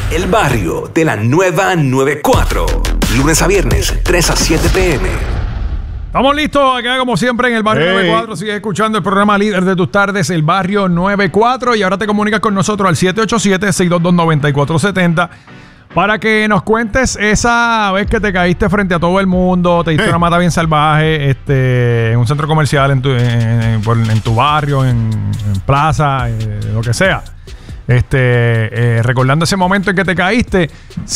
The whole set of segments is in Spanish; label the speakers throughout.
Speaker 1: El barrio de la nueva 94. Lunes a viernes, 3 a 7 p.m.
Speaker 2: Estamos listos acá como siempre en el barrio 94. Sigues escuchando el programa líder de tus tardes, el barrio 94. Y ahora te comunicas con nosotros al 787-622-9470 para que nos cuentes esa vez que te caíste frente a todo el mundo, te diste una mata bien salvaje en un centro comercial, en tu barrio, en plaza, lo que sea. Recordando ese momento en que te caíste,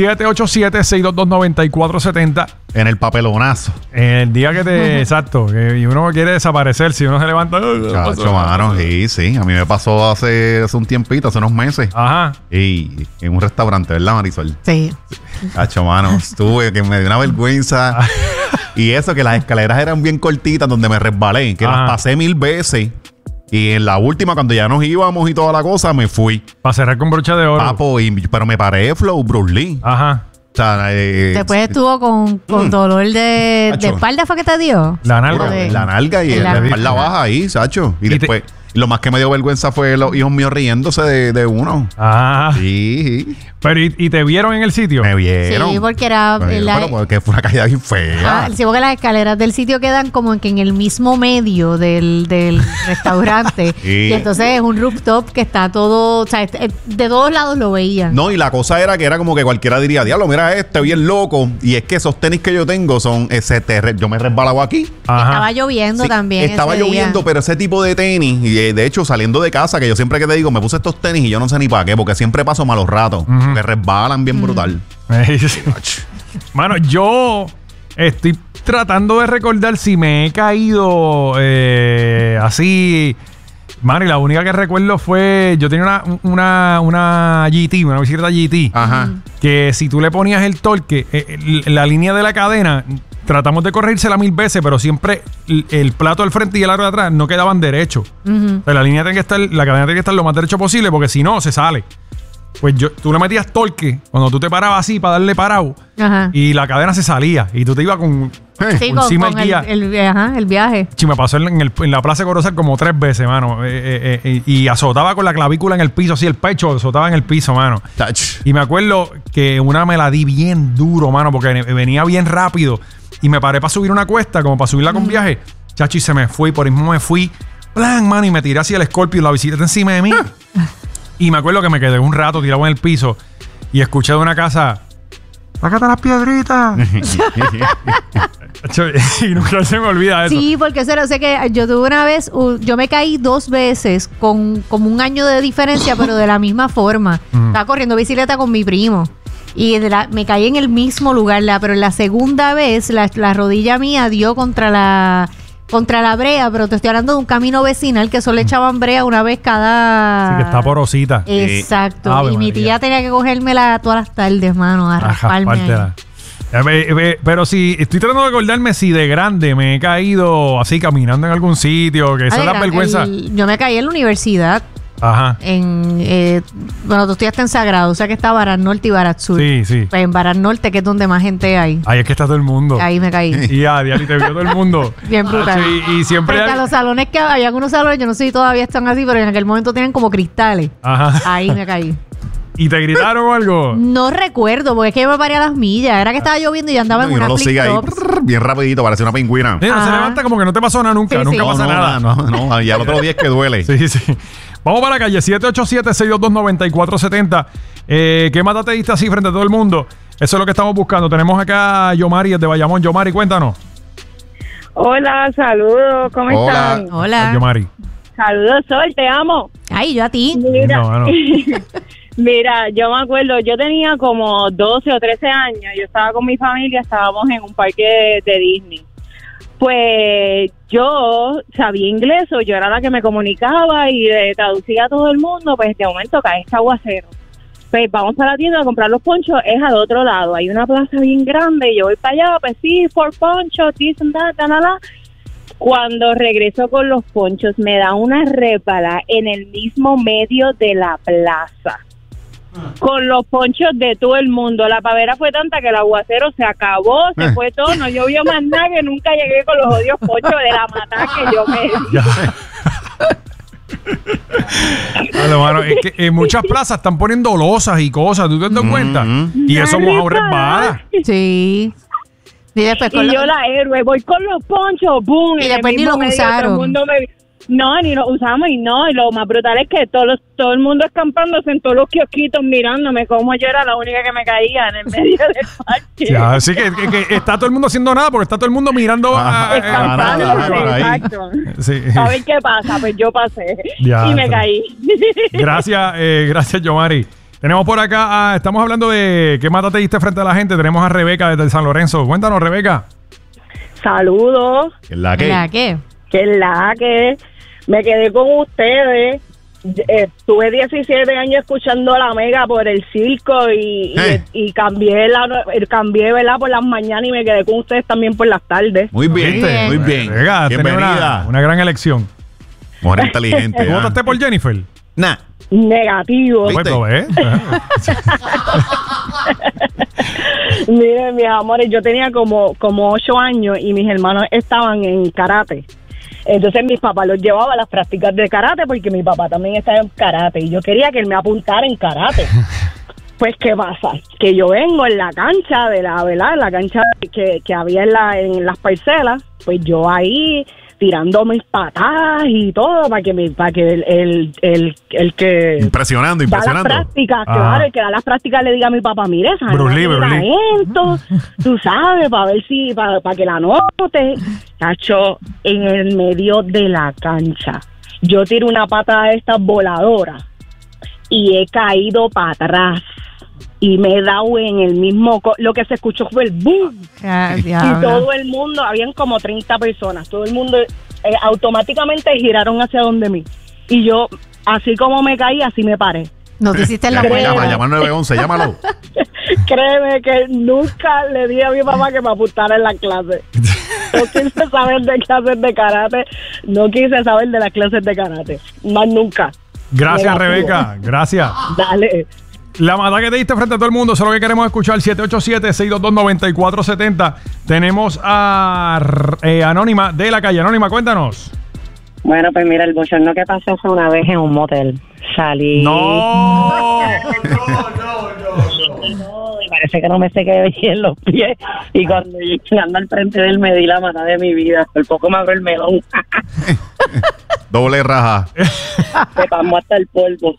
Speaker 2: 787-622-9470.
Speaker 3: En el papelonazo.
Speaker 2: El día que te... Exacto. Y uno quiere desaparecer. Si uno se levanta...
Speaker 3: Chacho, mano, sí. A mí me pasó hace un tiempito, hace unos meses.
Speaker 2: Ajá.
Speaker 3: Y en un restaurante, ¿verdad, Marisol?
Speaker 4: Sí.
Speaker 3: Chacho, mano, estuve que me dio una vergüenza. Y eso, que las escaleras eran bien cortitas, donde me resbalé, que las pasé 1000 veces. Y en la última, cuando ya nos íbamos y toda la cosa, me fui.
Speaker 2: Para cerrar con brocha de oro.
Speaker 3: Papo, pero me paré flow Bruce Lee.
Speaker 2: Ajá.
Speaker 3: O sea,
Speaker 4: Después estuvo con dolor de espalda, ¿fue que te dio?
Speaker 2: La nalga.
Speaker 3: La nalga y la espalda baja ahí, Sacho. Y después... Lo más que me dio vergüenza fue los hijos míos riéndose de uno.
Speaker 2: Ah.
Speaker 3: Sí.
Speaker 2: Pero ¿y te vieron en el sitio?
Speaker 3: Me vieron.
Speaker 4: Sí, porque era...
Speaker 3: Pero porque fue una caída bien fea.
Speaker 4: Sí, porque las escaleras del sitio quedan como que en el mismo medio del restaurante.
Speaker 3: Sí.
Speaker 4: Y entonces es un rooftop que está todo... O sea, de todos lados lo veían.
Speaker 3: No, y la cosa era que era como que cualquiera diría, diablo, mira bien loco. Y es que esos tenis que yo tengo son... yo me resbalaba aquí.
Speaker 2: Ajá.
Speaker 4: Estaba lloviendo también
Speaker 3: Estaba
Speaker 4: ese
Speaker 3: lloviendo,
Speaker 4: día.
Speaker 3: pero ese tipo de tenis... Y de hecho, saliendo de casa, que yo siempre que te digo, me puse estos tenis y yo no sé ni para qué, porque siempre paso malos ratos. Me resbalan bien brutal.
Speaker 2: Mano, yo estoy tratando de recordar si me he caído así. Mano, y la única que recuerdo fue... Yo tenía una GT, una bicicleta GT.
Speaker 3: Ajá.
Speaker 2: Que si tú le ponías el torque, la línea de la cadena... Tratamos de corregírsela 1000 veces, pero siempre el plato del frente y el aro de atrás no quedaban derechos. O sea, la cadena tiene que estar lo más derecho posible, porque si no, se sale. Pues tú le metías torque cuando tú te parabas así para darle parado. Ajá. Y la cadena se salía. Y tú te ibas con encima
Speaker 4: con
Speaker 2: del guía.
Speaker 4: el viaje.
Speaker 2: Sí, me pasó en la Plaza de Corozal como 3 veces, mano. Y azotaba con la clavícula en el piso, así el pecho azotaba en el piso, mano.
Speaker 3: Touch.
Speaker 2: Y me acuerdo que una me la di bien duro, mano, porque venía bien rápido. Y me paré para subir una cuesta, como para subirla con viaje. Chacho, y se me fue. Por ahí mismo me fui. Plan, mano, y me tiré así el Scorpio, la bicicleta encima de mí. Y me acuerdo que me quedé un rato tirado en el piso. Y escuché de una casa... ¡Sácate las piedritas! Y nunca se me olvida eso.
Speaker 4: Sí, porque eso era... O sea que yo tuve una vez... yo me caí 2 veces con como un año de diferencia, pero de la misma forma. Estaba corriendo bicicleta con mi primo. Y me caí en el mismo lugar, pero en la segunda vez la rodilla mía dio contra la brea, pero te estoy hablando de un camino vecinal que solo echaban brea una vez cada...
Speaker 2: Sí, que está porosita.
Speaker 4: Exacto.
Speaker 2: Ave
Speaker 4: y mi
Speaker 2: María.
Speaker 4: tía tenía que cogérmela todas las tardes, mano, a rasparme.
Speaker 2: Pero sí, estoy tratando de acordarme si de grande me he caído así caminando en algún sitio, que son las vergüenzas.
Speaker 4: Yo me caí en la universidad.
Speaker 2: Ajá.
Speaker 4: Bueno, tú estudiaste en Sagrado, o sea que está Barat Norte y Barat Sur.
Speaker 2: Sí, sí.
Speaker 4: Pues en Barat Norte, que es donde más gente hay.
Speaker 2: Ahí es que está todo el mundo.
Speaker 4: Ahí me caí.
Speaker 2: Y a Diali te vio todo el mundo.
Speaker 4: Bien brutal.
Speaker 2: Y siempre
Speaker 4: Frente a los salones que había algunos salones, yo no sé si todavía están así, pero en aquel momento tienen como cristales.
Speaker 2: Ajá.
Speaker 4: Ahí me caí.
Speaker 2: ¿Y te gritaron o algo?
Speaker 4: No recuerdo, porque es que yo me paré a las millas. Era que estaba lloviendo y yo andaba en
Speaker 3: Y
Speaker 4: una
Speaker 3: uno lo sigue ahí
Speaker 4: flip-flops.
Speaker 3: bien rapidito, parece una pingüina.
Speaker 2: No se levanta como que no te pasó nada nunca.
Speaker 4: Sí,
Speaker 2: Nunca
Speaker 4: sí.
Speaker 2: pasa nada.
Speaker 3: No, y al otro día es que duele.
Speaker 2: Sí, sí. Vamos para la calle, 787-622-9470. ¿Qué mata te diste así frente a todo el mundo? Eso es lo que estamos buscando. Tenemos acá a Yomari desde Bayamón. Yomari, cuéntanos.
Speaker 5: Hola, saludos, ¿cómo están?
Speaker 4: Hola.
Speaker 2: Yomari.
Speaker 5: Saludos, Sol, te amo.
Speaker 4: Ay, yo a ti.
Speaker 5: Mira,
Speaker 2: No.
Speaker 5: mira, yo me acuerdo, yo tenía como 12 o 13 años, yo estaba con mi familia, estábamos en un parque de Disney. Pues yo sabía inglés, o yo era la que me comunicaba y le traducía a todo el mundo, pues de momento cae este aguacero. Pues vamos a la tienda a comprar los ponchos, es al otro lado, hay una plaza bien grande y yo voy para allá, pues sí, for ponchos, this and that, Cuando regreso con los ponchos, me da una répala en el mismo medio de la plaza. Con los ponchos de todo el mundo. La pavera fue tanta que el aguacero se acabó, se fue todo, no llovió más nada, que nunca llegué con los odios ponchos de la matada que yo me di.
Speaker 2: Claro, mano, es que en muchas plazas están poniendo losas y cosas, ¿tú te das cuenta? Y eso mojado resbala.
Speaker 4: Sí. Y después
Speaker 5: Y yo la héroe, voy con los ponchos, boom.
Speaker 4: Y
Speaker 5: en el
Speaker 4: después ni
Speaker 5: mismo
Speaker 4: los
Speaker 5: medio,
Speaker 4: usaron.
Speaker 5: todo el mundo No, ni los usamos y lo más brutal es que todo el mundo escampándose en todos los kiosquitos mirándome como yo era la única que me caía en el medio del parque.
Speaker 2: Ya, así que está todo el mundo haciendo nada porque está todo el mundo mirando
Speaker 5: Escampándose, exacto.
Speaker 2: Sí.
Speaker 5: A ver qué pasa, pues yo pasé
Speaker 2: Ya,
Speaker 5: y me
Speaker 2: está.
Speaker 5: caí.
Speaker 2: Gracias, Yomari. Tenemos por acá, estamos hablando de qué mata te diste frente a la gente. Tenemos a Rebeca desde San Lorenzo. Cuéntanos, Rebeca.
Speaker 5: Saludos,
Speaker 3: ¿La qué?
Speaker 4: ¿La qué?
Speaker 5: que me quedé con ustedes. Tuve 17 años escuchando la Mega por el circo y cambié, ¿verdad? Por las mañanas y me quedé con ustedes también por las tardes.
Speaker 3: Muy bien,
Speaker 4: bien.
Speaker 3: muy bien.
Speaker 2: Rebeca, tenés
Speaker 3: Bienvenida.
Speaker 2: una gran elección.
Speaker 3: Mujer inteligente.
Speaker 2: ¿Tú votaste por Jennifer?
Speaker 3: Nah.
Speaker 5: Negativo.
Speaker 3: ¿Viste?
Speaker 2: Pues, ¿ves?
Speaker 5: Miren, mis amores, yo tenía como 8 años y mis hermanos estaban en karate. Entonces mis papás los llevaban a las prácticas de karate porque mi papá también estaba en karate y yo quería que él me apuntara en karate. Pues, ¿qué pasa? Que yo vengo en la cancha ¿verdad? En la cancha que había en las parcelas, pues yo ahí tirando mis patadas y todo para que el que
Speaker 3: Impresionando.
Speaker 5: da las prácticas, claro, el que da las prácticas le diga a mi papá, mire, esa
Speaker 2: Bruce Lee.
Speaker 5: talento, tú sabes, para ver si, para que la note. Cacho, en el medio de la cancha, yo tiro una pata de estas voladoras y he caído para atrás y me he dado en el mismo, lo que se escuchó fue el boom. Y todo el mundo, habían como 30 personas, todo el mundo automáticamente giraron hacia donde mí. Y yo, así como me caí, así me paré.
Speaker 4: No te hiciste la buena.
Speaker 3: Llama al 911, llámalo.
Speaker 5: Créeme que nunca le di a mi mamá que me apuntara en la clase. No quise saber de clases de karate, no quise saber de las clases de karate, más nunca.
Speaker 2: Gracias,
Speaker 5: Negativo.
Speaker 2: Rebeca. Gracias.
Speaker 5: Dale.
Speaker 2: La mata que te diste frente a todo el mundo, solo que queremos escuchar 787-622-9470. Tenemos a Anónima de la calle. Anónima, cuéntanos.
Speaker 6: Bueno, pues mira, el bochorno que pasó fue una vez en un motel. Salí.
Speaker 2: ¡No!
Speaker 6: Y parece que no me sequé bien los pies. Y cuando yo ando al frente de él me di la mata de mi vida. Por poco me abro el melón.
Speaker 3: Doble raja.
Speaker 6: Se pasmó hasta el polvo.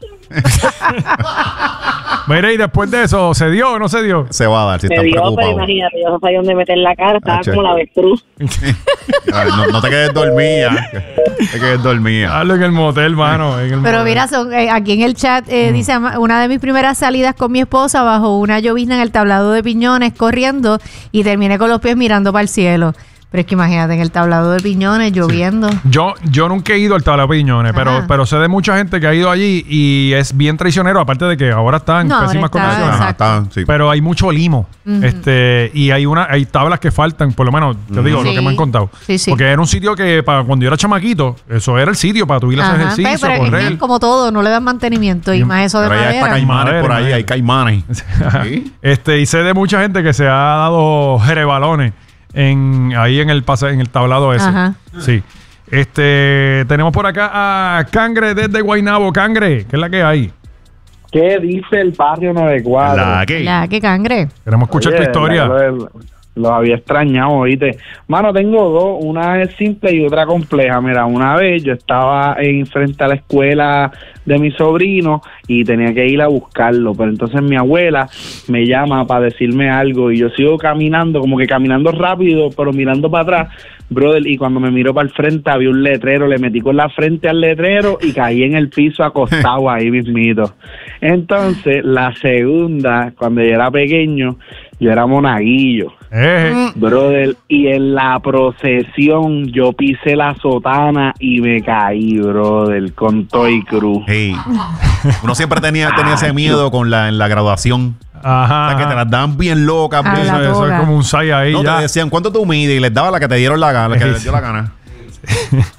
Speaker 2: Mire, y después de eso, ¿se dio o no se dio?
Speaker 3: Se va a dar si
Speaker 6: Me
Speaker 3: están
Speaker 6: dio, pero
Speaker 3: preocupados.
Speaker 6: imagínate, yo no sabía dónde meter la cara. Estaba
Speaker 3: Ache.
Speaker 6: como la avestruz.
Speaker 3: No te quedes dormida. Te quedes dormida.
Speaker 2: Hazlo en el motel, mano.
Speaker 4: Pero mira, aquí en el chat dice, una de mis primeras salidas con mi esposa bajo una llovizna en el tablado de Piñones corriendo y terminé con los pies mirando para el cielo. Pero es que imagínate, en el tablado de Piñones lloviendo.
Speaker 2: Yo nunca he ido al tablado de Piñones, pero sé de mucha gente que ha ido allí y es bien traicionero, aparte de que ahora está en
Speaker 4: No, ahora
Speaker 2: pésimas
Speaker 4: está,
Speaker 2: condiciones.
Speaker 4: exacto.
Speaker 3: Sí.
Speaker 2: Pero hay mucho limo. Y hay tablas que faltan, por lo menos, te digo, lo
Speaker 4: Sí.
Speaker 2: que me han contado.
Speaker 4: Sí, sí.
Speaker 2: Porque era un sitio que cuando yo era chamaquito, eso era el sitio para tu ir a hacer
Speaker 4: Ajá,
Speaker 2: ejercicio,
Speaker 4: pero es
Speaker 2: correr.
Speaker 4: que como todo, no le dan mantenimiento y más eso de
Speaker 3: Pero ahí está
Speaker 4: madera.
Speaker 3: caimanes por ahí,
Speaker 2: Madera.
Speaker 3: hay caimanes. ¿Sí?
Speaker 2: Y sé de mucha gente que se ha dado jerebalones ahí en el tablado ese.
Speaker 4: Ajá.
Speaker 2: Sí. Tenemos por acá a Cangre desde Guaynabo. Cangre, ¿qué es la que hay?
Speaker 7: ¿Qué dice el barrio 94?
Speaker 3: La que.
Speaker 4: Ya, qué cangre.
Speaker 2: Queremos escuchar tu historia.
Speaker 7: Lo había extrañado, oíste. Mano, tengo dos. Una es simple y otra compleja. Mira, una vez yo estaba frente a la escuela de mi sobrino y tenía que ir a buscarlo. Pero entonces mi abuela me llama para decirme algo y yo sigo caminando, como que caminando rápido, pero mirando para atrás. Brother, y cuando me miro para el frente había un letrero, le metí con la frente al letrero y caí en el piso acostado ahí mismito. Entonces, la segunda, cuando yo era pequeño, yo era monaguillo. Brother, y en la procesión yo pisé la sotana y me caí, brother, con Toy Cruz.
Speaker 3: Hey. Uno siempre tenía ese miedo en la graduación.
Speaker 2: Ajá.
Speaker 3: O sea, que te las daban bien locas.
Speaker 4: Ah,
Speaker 3: bien.
Speaker 4: la
Speaker 2: Eso es
Speaker 4: toga.
Speaker 2: como un 6 ahí
Speaker 3: No,
Speaker 2: ya.
Speaker 3: te decían cuánto tú mides y les daba la que te dieron la gana, la que les dio la gana.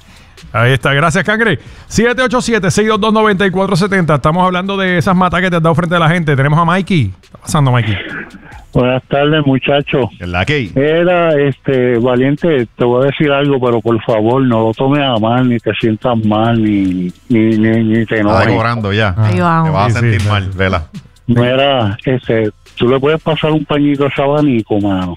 Speaker 2: Ahí está, gracias, Cangre. 787-622-9470. Estamos hablando de esas matas que te has dado frente a la gente. Tenemos a Mikey. ¿Qué está pasando, Mikey?
Speaker 8: Buenas tardes, muchachos.
Speaker 3: ¿Qué es la que?
Speaker 8: Era, Valiente, te voy a decir algo, pero por favor, no lo tomes a mal, ni te sientas mal, ni te
Speaker 3: Está
Speaker 8: enojes.
Speaker 3: decorando ya.
Speaker 4: Ahí vamos.
Speaker 3: Te vas a
Speaker 2: Sí,
Speaker 3: sentir
Speaker 2: sí,
Speaker 3: mal, vela.
Speaker 8: Mira, tú le puedes pasar un pañito a ese abanico, mano.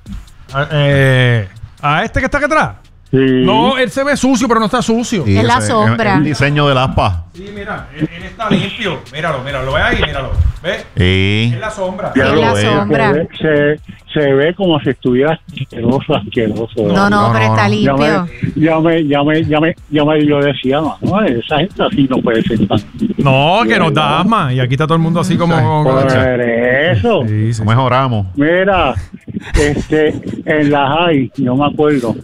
Speaker 2: ¿A este que está aquí atrás?
Speaker 8: Sí.
Speaker 2: No, él se ve sucio, pero no está sucio.
Speaker 3: Sí,
Speaker 4: Es la
Speaker 3: ese
Speaker 4: sombra.
Speaker 3: el diseño del aspa.
Speaker 2: Sí, mira, él está limpio. Míralo, lo ve ahí, míralo. ¿Ves?
Speaker 3: Sí.
Speaker 2: Es la sombra.
Speaker 8: Ya
Speaker 4: Es
Speaker 8: lo
Speaker 4: la
Speaker 8: veo.
Speaker 4: sombra.
Speaker 8: Se ve como si estuviera asqueroso.
Speaker 4: No, pero está
Speaker 8: Ya
Speaker 4: limpio.
Speaker 8: yo decía, no, esa gente así no puede ser tan...
Speaker 2: No, que nos da asma. Y aquí está todo el mundo así como...
Speaker 8: Por eso.
Speaker 2: Sí, sí.
Speaker 3: Mejoramos.
Speaker 8: Mira, en la high, yo me acuerdo,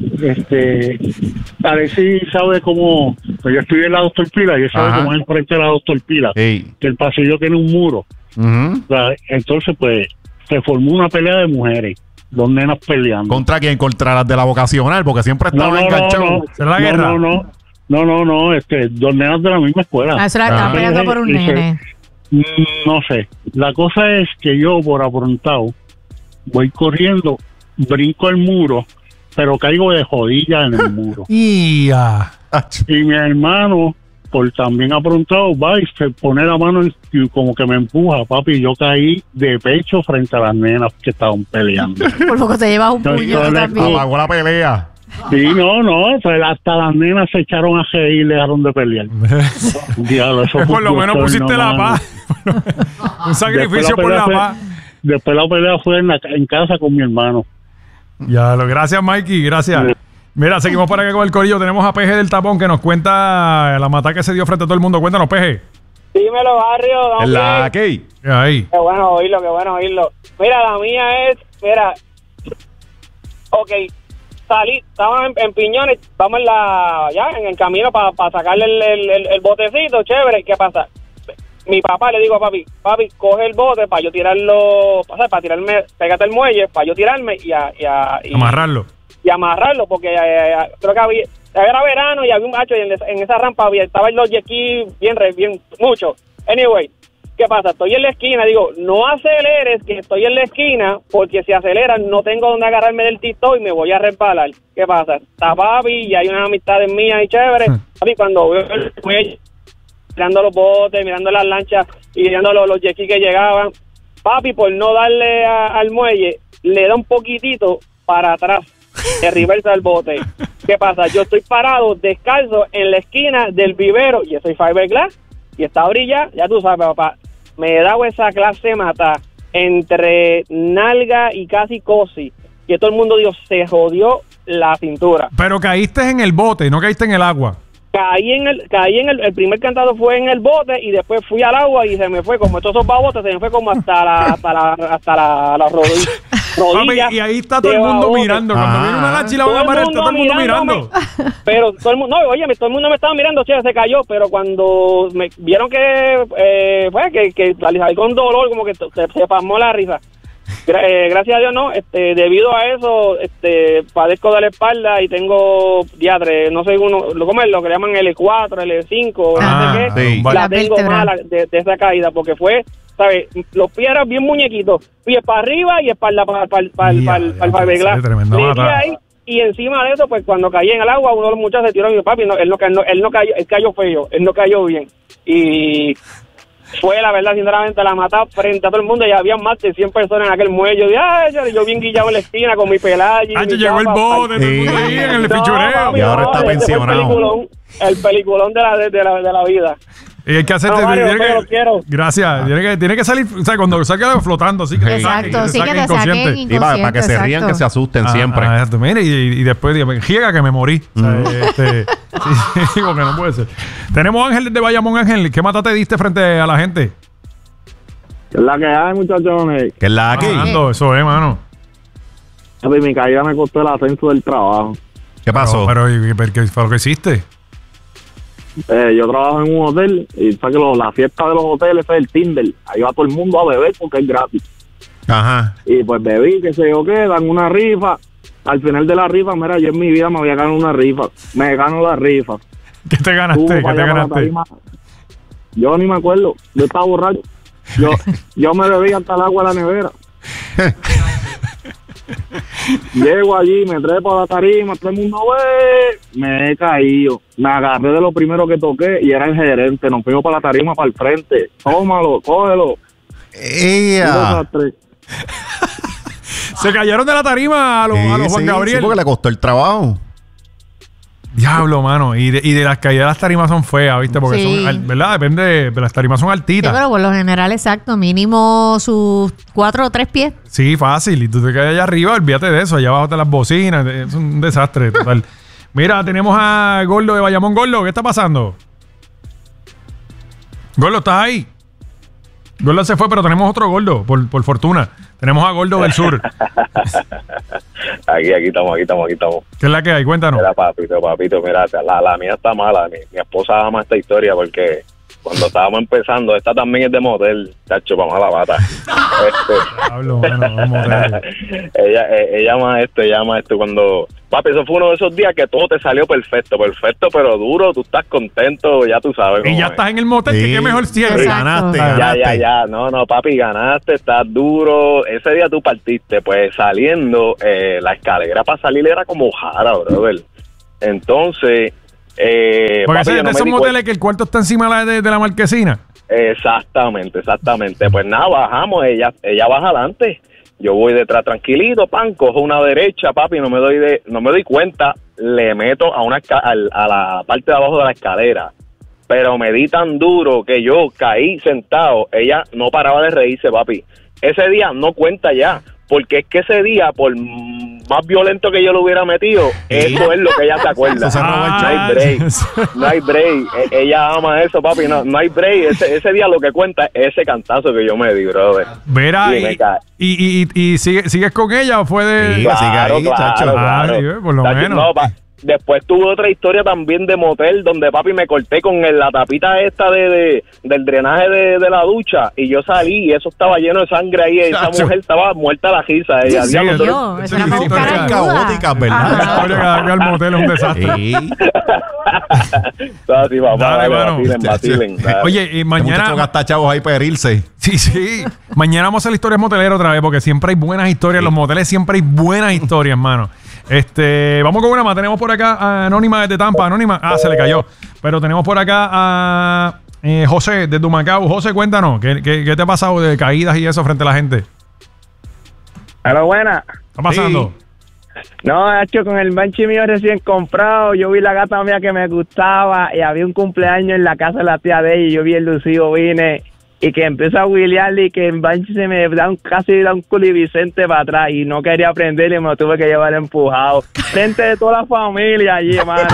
Speaker 8: Alexis sabe cómo, pues yo estudié en la Doctor Pila, y él sabe
Speaker 3: Ajá.
Speaker 8: cómo es el frente de la Doctor Pila,
Speaker 3: Sí.
Speaker 8: que el pasillo tiene un muro.
Speaker 3: Ujú.
Speaker 8: O sea, entonces, pues, se formó una pelea de mujeres, dos nenas peleando.
Speaker 3: ¿Contra quién? Contra las de la vocacional, porque siempre estaban enganchados.
Speaker 2: ¿Será la guerra?
Speaker 8: No, dos nenas de la misma escuela.
Speaker 4: Ah, eso la están peleando por un
Speaker 8: Y se-
Speaker 4: nene.
Speaker 8: No sé. La cosa es que yo, por aprontado, voy corriendo, brinco el muro, pero caigo de jodilla en el muro.
Speaker 2: Y
Speaker 8: Y mi hermano, por también aprontado, va y se pone la mano y como que me empuja, papi. Y yo caí de pecho frente a las nenas que estaban peleando.
Speaker 4: Por poco te llevas un
Speaker 8: No,
Speaker 4: puño tú
Speaker 8: no,
Speaker 4: también.
Speaker 3: Apagó la pelea.
Speaker 8: Sí, no, pues hasta las nenas se echaron a reír y dejaron de pelear. Diablo, eso fue
Speaker 2: por lo
Speaker 8: un
Speaker 2: menos
Speaker 8: bochorno,
Speaker 2: pusiste la
Speaker 8: mano.
Speaker 2: paz. Un sacrificio por la paz.
Speaker 8: Después la pelea fue en casa con mi hermano.
Speaker 2: Ya, gracias, Mikey, gracias. Mira, seguimos para acá con el corillo. Tenemos a Peje del Tapón que nos cuenta la mata que se dio frente a todo el mundo. Cuéntanos, Peje.
Speaker 5: Dímelo, barrio.
Speaker 3: ¿En la que?
Speaker 2: Ahí.
Speaker 5: Qué bueno oírlo. Mira, la mía es, ok, salí, estamos en Piñones, vamos en el camino para sacarle el botecito, chévere. ¿Qué pasa? Mi papá le digo a papi, coge el bote para yo tirarlo, para tirarme, pégate el muelle, para yo tirarme y
Speaker 2: Amarrarlo.
Speaker 5: y amarrarlo, porque creo que era verano y había un macho y en esa rampa estaban los jet ski bien mucho. Anyway, ¿qué pasa? Estoy en la esquina, digo, no aceleres, que estoy en la esquina, porque si aceleran no tengo donde agarrarme del tito y me voy a resbalar. ¿Qué pasa? Está papi y hay unas amistades mías y chévere. Papi, cuando veo el muelle, mirando los botes, mirando las lanchas y mirando los jet ski que llegaban, papi, por no darle al muelle, le da un poquitito para atrás, de reversa del bote. ¿Qué pasa? Yo estoy parado descalzo en la esquina del vivero y soy fiberglass y está brilla, ya tú sabes, papá. Me he dado esa clase mata entre nalga y casi cosi. Y todo el mundo dijo, se jodió la cintura.
Speaker 2: Pero caíste en el bote, no caíste en el agua.
Speaker 5: Caí en el primer cantado fue en el bote y después fui al agua y se me fue como estos babotes, se me fue como hasta la rodilla.
Speaker 2: Papi, y ahí está todo el
Speaker 5: de
Speaker 2: mundo
Speaker 5: babote.
Speaker 2: mirando. Cuando viene una lancha y la van a parar, está todo el mundo mirando.
Speaker 5: Pero todo el mundo, no, oye, todo el mundo me estaba mirando, che, se cayó, pero cuando me vieron que salí con dolor, como que se pasmó la risa. Gracias a Dios, no, debido a eso, padezco de la espalda y tengo diatre, no sé, ¿cómo es? Lo que llaman L4, L5, no sé qué,
Speaker 3: sí.
Speaker 5: la tengo mala de esa caída, porque fue, ¿sabes? Los pies eran bien muñequitos, pies para arriba y espalda para el fiberglass. Y encima de eso, pues cuando caí en el agua, uno de los muchachos se tiró y me dijo, papi, él no cayó, él cayó feo, él no cayó bien. Y fue, la verdad, sinceramente, la mata frente a todo el mundo y había más de 100 personas en aquel muelle. Yo bien guillado en la esquina con mi pelaje.
Speaker 2: Llegó el bote, todo el mundo ahí en el pichureo.
Speaker 3: Y ahora está pensionado.
Speaker 5: El peliculón de la vida.
Speaker 2: Y hay que hacer.
Speaker 5: Lo quiero.
Speaker 2: Gracias. Tiene que salir, o sea, cuando salga flotando, así que
Speaker 4: Exacto, sí que te saquen inconsciente.
Speaker 3: Y para que se rían, que se asusten siempre.
Speaker 2: Exacto. Mire, y después giega que me morí. O sea, sí, digo que no puede ser. Tenemos a Ángel de Bayamón. Ángel, ¿qué mata te diste frente a la gente?
Speaker 8: ¿Qué es la que hay, muchachones?
Speaker 3: Que es la que.
Speaker 2: Eso es, mano.
Speaker 8: Mi caída me costó el ascenso del trabajo.
Speaker 3: ¿Qué pasó?
Speaker 2: Pero ¿qué fue lo que hiciste?
Speaker 8: Yo trabajo en un hotel y sabes que la fiesta de los hoteles es el Tinder. Ahí va todo el mundo a beber porque es gratis.
Speaker 3: Ajá.
Speaker 8: Y pues bebí, qué sé yo qué, dan una rifa. Al final de la rifa, mira, yo en mi vida me había ganado una rifa. Me gano la rifa.
Speaker 2: ¿Qué te ganaste? ¿Qué te ganaste?
Speaker 7: Yo ni me acuerdo. Yo estaba borracho. Yo me bebí hasta el agua de la nevera. Llego allí, me trepo a la tarima, todo el mundo ve, me he caído. Me agarré de lo primero que toqué y era el gerente. Nos fuimos para la tarima, para el frente. Tómalo, cógelo.
Speaker 2: Se cayeron de la tarima a los Juan Gabriel.
Speaker 3: Sí, porque le costó el trabajo.
Speaker 2: Diablo, mano. Y de las caídas de las tarimas son feas, ¿viste? Porque son, ¿verdad? Depende, las tarimas son altitas.
Speaker 4: Sí, pero por lo general, exacto. Mínimo sus 4 o 3 pies.
Speaker 2: Sí, fácil. Y tú te caes allá arriba, olvídate de eso. Allá abajo están las bocinas. Es un desastre total. Mira, tenemos a Gordo de Bayamón. Gordo, ¿qué está pasando? Gordo, ¿estás ahí? Gordo se fue, pero tenemos otro Gordo, por fortuna. Tenemos a Gordo del Sur.
Speaker 9: Aquí estamos.
Speaker 2: ¿Qué es la que hay? Cuéntanos.
Speaker 9: Mira, papito, mira, la mía está mala. Mi esposa ama esta historia porque cuando estábamos empezando, esta también es de motel, chacho, vamos a la bata.
Speaker 2: Hablo, bueno, motel.
Speaker 9: Ella ama esto cuando... Papi, eso fue uno de esos días que todo te salió perfecto, pero duro, tú estás contento, ya tú sabes.
Speaker 2: Y ya estás en el motel, que qué mejor cierre.
Speaker 3: Ganaste.
Speaker 9: Ya. No, papi, ganaste, estás duro. Ese día tú partiste, pues saliendo, la escalera para salir era como jara, brother. Entonces,
Speaker 2: porque
Speaker 9: papi,
Speaker 2: de esos moteles que el cuarto está encima de la marquesina.
Speaker 9: Exactamente. Pues nada, bajamos, ella baja adelante. Yo voy detrás tranquilito, cojo una derecha, papi, no me doy cuenta, le meto a la parte de abajo de la escalera. Pero me di tan duro que yo caí sentado, ella no paraba de reírse, papi. Ese día no cuenta ya, porque es que ese día, por más violento que yo lo hubiera metido, eso es lo que ella se acuerda. No hay break. Ella ama eso, papi. No hay break. Ese día lo que cuenta es ese cantazo que yo me di, brother.
Speaker 2: Verá, y sigues con ella o fue de...
Speaker 3: Sí, claro,
Speaker 9: chacho.
Speaker 2: Claro. Por lo menos.
Speaker 9: No, después tuve otra historia también de motel donde, papi, me corté con la tapita esta del drenaje de la ducha y yo salí y eso estaba lleno de sangre ahí. Esa mujer estaba muerta a la risa. Ella,
Speaker 4: sí, eso era para buscar ayuda.
Speaker 3: Caóticas, ¿verdad?
Speaker 2: La historia que al motel es un desastre.
Speaker 9: Sí, vacilen.
Speaker 2: Oye, y mañana...
Speaker 3: Gasta chavos ahí para herirse.
Speaker 2: Sí. Mañana vamos a hacer la historia motelera otra vez porque siempre hay buenas historias. En los moteles siempre hay buenas historias, hermano. Vamos con una más. Tenemos por acá a Anónima desde Tampa. Anónima, se le cayó. Pero tenemos por acá a José desde Humacao. José, cuéntanos, ¿qué te ha pasado de caídas y eso frente a la gente?
Speaker 10: Hola, buena.
Speaker 2: ¿Qué está pasando?
Speaker 10: Sí. No, hecho con el banchi mío recién comprado, yo vi la gata mía que me gustaba y había un cumpleaños en la casa de la tía de ella y yo vi el lucido, vine y que empieza a wheelearle y que el banchi se me casi da un culibicente para atrás y no quería aprender y me lo tuve que llevar empujado. Frente de toda la familia allí, hermano.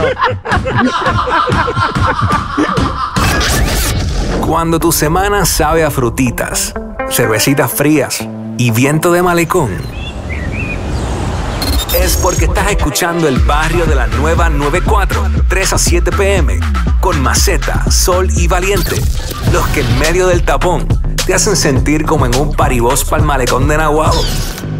Speaker 1: Cuando tu semana sabe a frutitas, cervecitas frías y viento de malecón, es porque estás escuchando El Barrio de la Nueva 94, 3 a 7 p.m. con Maceta, Sol y Valiente. Los que en medio del tapón te hacen sentir como en un paribós pa'l malecón de Naguabo.